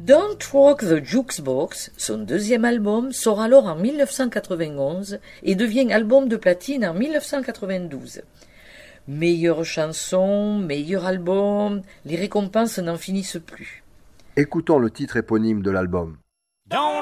Don't Rock the Jukebox, son deuxième album, sort alors en 1991 et devient album de platine en 1992. Meilleure chanson, meilleur album, les récompenses n'en finissent plus. Écoutons le titre éponyme de l'album. Don't